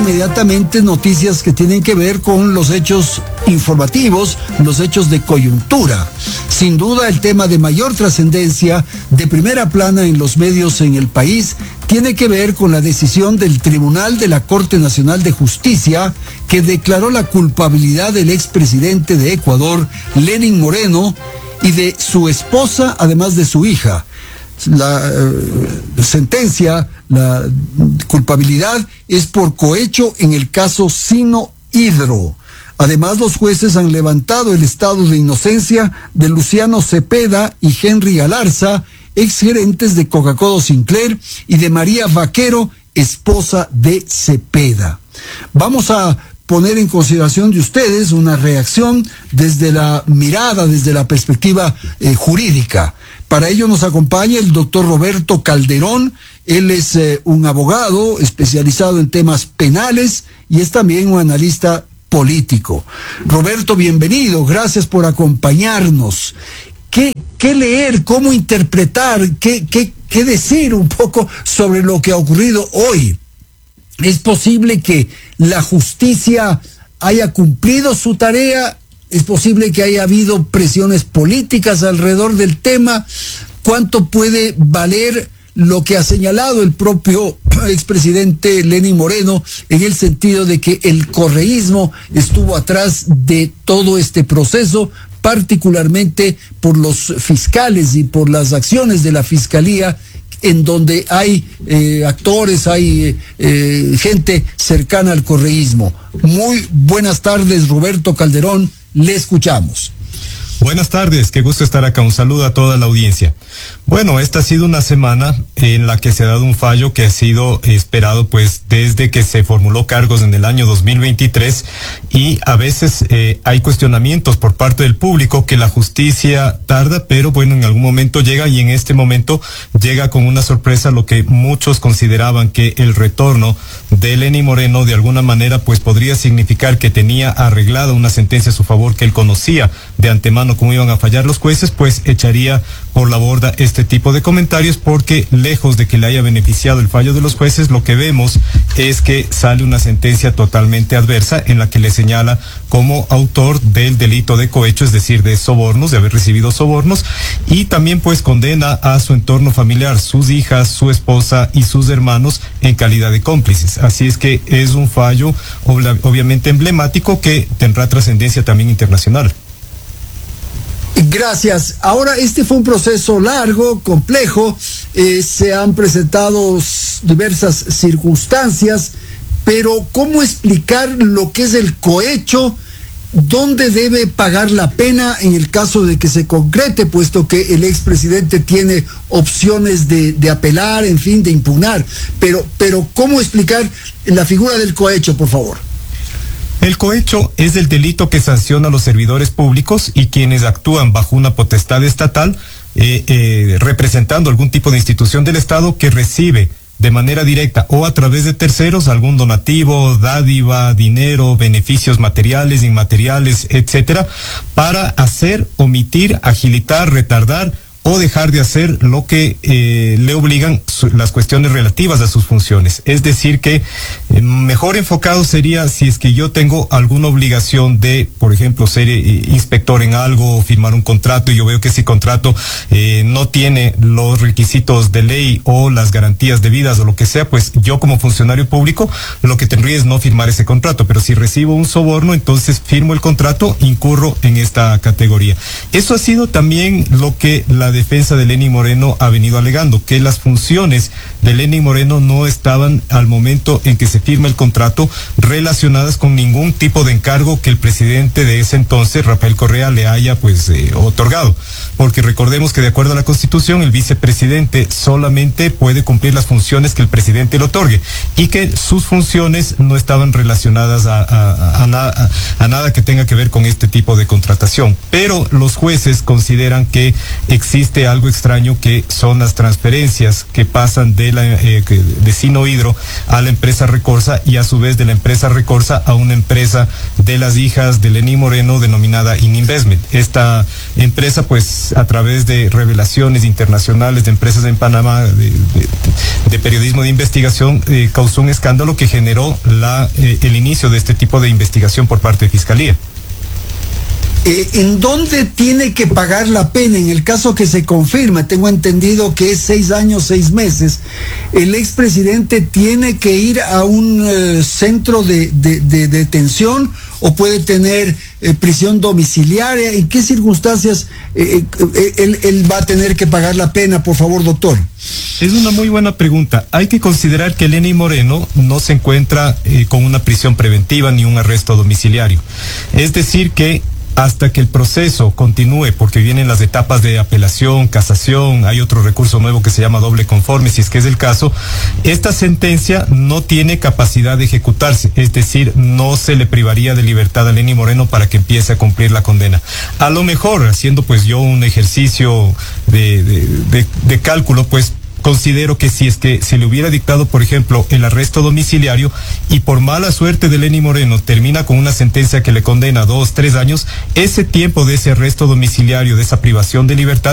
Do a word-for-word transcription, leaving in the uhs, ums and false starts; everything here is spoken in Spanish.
inmediatamente noticias que tienen que ver con los hechos informativos, los hechos de coyuntura. Sin duda, el tema de mayor trascendencia, de primera plana en los medios en el país, tiene que ver con la decisión del Tribunal de la Corte Nacional de Justicia que declaró la culpabilidad del expresidente de Ecuador, Lenín Moreno, y de su esposa, además de su hija. La uh, sentencia, la culpabilidad es por cohecho en el caso Sino Hidro. Además, los jueces han levantado el estado de inocencia de Luciano Cepeda y Henry Galarza, exgerentes de Coca-Cola Sinclair, y de María Vaquero, esposa de Cepeda. Vamos a poner en consideración de ustedes una reacción desde la mirada, desde la perspectiva eh, jurídica. Para ello nos acompaña el doctor Roberto Calderón. Él es eh, un abogado especializado en temas penales y es también un analista político. Roberto, bienvenido, gracias por acompañarnos. ¿Qué, qué leer, cómo interpretar, qué, qué, qué decir un poco sobre lo que ha ocurrido hoy? ¿Es posible que la justicia haya cumplido su tarea? ¿Es posible que haya habido presiones políticas alrededor del tema? ¿Cuánto puede valer lo que ha señalado el propio expresidente Lenín Moreno en el sentido de que el correísmo estuvo atrás de todo este proceso, particularmente por los fiscales y por las acciones de la fiscalía, en donde hay eh, actores, hay eh, gente cercana al correísmo? Muy buenas tardes, Roberto Calderón, le escuchamos. Buenas tardes, qué gusto estar acá. Un saludo a toda la audiencia. Bueno, esta ha sido una semana en la que se ha dado un fallo que ha sido esperado pues desde que se formuló cargos en el año dos mil veintitrés, y a veces eh, hay cuestionamientos por parte del público que la justicia tarda, pero bueno, en algún momento llega, y en este momento llega con una sorpresa, lo que muchos consideraban que el retorno de Lenín Moreno de alguna manera pues podría significar que tenía arreglada una sentencia a su favor, que él conocía de antemano cómo iban a fallar los jueces, pues echaría por la borda este tipo de comentarios, porque lejos de que le haya beneficiado el fallo de los jueces, lo que vemos es que sale una sentencia totalmente adversa en la que le señala como autor del delito de cohecho, es decir, de sobornos, de haber recibido sobornos, y también pues condena a su entorno familiar, sus hijas, su esposa y sus hermanos en calidad de cómplices. Así es que es un fallo ob- obviamente emblemático que tendrá trascendencia también internacional. Gracias. Ahora, este fue un proceso largo, complejo, eh, se han presentado diversas circunstancias, pero ¿cómo explicar lo que es el cohecho? ¿Dónde debe pagar la pena en el caso de que se concrete, puesto que el expresidente tiene opciones de, de apelar, en fin, de impugnar? Pero, pero ¿cómo explicar la figura del cohecho, por favor? El cohecho es el delito que sanciona a los servidores públicos y quienes actúan bajo una potestad estatal, eh, eh, representando algún tipo de institución del Estado que recibe de manera directa o a través de terceros algún donativo, dádiva, dinero, beneficios materiales, inmateriales, etcétera, para hacer, omitir, agilitar, retardar o dejar de hacer lo que eh, le obligan su, las cuestiones relativas a sus funciones. Es decir que eh, mejor enfocado sería si es que yo tengo alguna obligación de, por ejemplo, ser eh, inspector en algo o firmar un contrato, y yo veo que ese contrato eh, no tiene los requisitos de ley o las garantías debidas o lo que sea, pues yo como funcionario público lo que tendría es no firmar ese contrato. Pero si recibo un soborno, entonces firmo el contrato, incurro en esta categoría. Eso ha sido también lo que la defensa de Lenín Moreno ha venido alegando, que las funciones de Lenín Moreno no estaban al momento en que se firma el contrato relacionadas con ningún tipo de encargo que el presidente de ese entonces, Rafael Correa, le haya pues eh, otorgado, porque recordemos que de acuerdo a la Constitución el vicepresidente solamente puede cumplir las funciones que el presidente le otorgue, y que sus funciones no estaban relacionadas a, a, a, a, a nada que tenga que ver con este tipo de contratación. Pero los jueces consideran que existe algo extraño, que son las transferencias que pasan de la eh, de Sino Hidro a la empresa Recorsa, y a su vez de la empresa Recorsa a una empresa de las hijas de Lenín Moreno denominada Ininvestment. Esta empresa pues a través de revelaciones internacionales de empresas en Panamá, de, de, de periodismo de investigación, eh, causó un escándalo que generó la, eh, el inicio de este tipo de investigación por parte de Fiscalía. Eh, ¿En dónde tiene que pagar la pena? En el caso que se confirme, tengo entendido que es seis años, seis meses, el expresidente tiene que ir a un eh, centro de, de, de detención o puede tener eh, prisión domiciliaria. ¿En qué circunstancias eh, eh, él, él va a tener que pagar la pena, por favor, doctor? Es una muy buena pregunta. Hay que considerar que Lenín Moreno no se encuentra eh, con una prisión preventiva ni un arresto domiciliario. Es decir que hasta que el proceso continúe, porque vienen las etapas de apelación, casación, hay otro recurso nuevo que se llama doble conforme, si es que es el caso, esta sentencia no tiene capacidad de ejecutarse, es decir, no se le privaría de libertad a Lenín Moreno para que empiece a cumplir la condena. A lo mejor, haciendo pues yo un ejercicio de, de, de, de cálculo, pues considero que si es que se le hubiera dictado, por ejemplo, el arresto domiciliario y por mala suerte de Lenín Moreno termina con una sentencia que le condena dos, tres años, ese tiempo de ese arresto domiciliario, de esa privación de libertad,